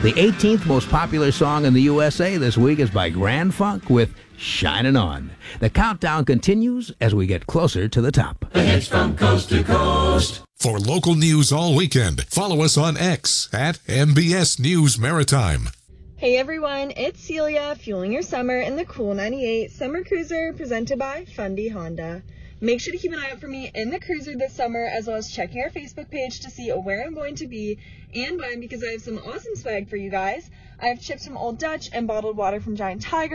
The 18th most popular song in the USA this week is by Grand Funk with Shining On. The countdown continues as we get closer to the top. The hits from coast to coast. For local news all weekend, follow us on X at MBS News Maritime. Hey everyone, it's Celia, fueling your summer in the Cool 98 Summer Cruiser presented by Fundy Honda. Make sure to keep an eye out for me in the Cruiser this summer, as well as checking our Facebook page to see where I'm going to be and when, because I have some awesome swag for you guys. I have chips from Old Dutch and bottled water from Giant Tiger.